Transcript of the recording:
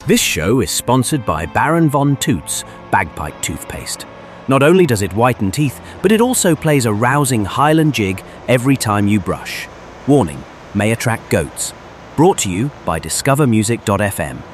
This show is sponsored by Baron Von Toots Bagpipe Toothpaste. Not only does it whiten teeth, but it also plays a rousing Highland jig every time you brush. Warning, may attract goats. Brought to you by discovermusic.fm.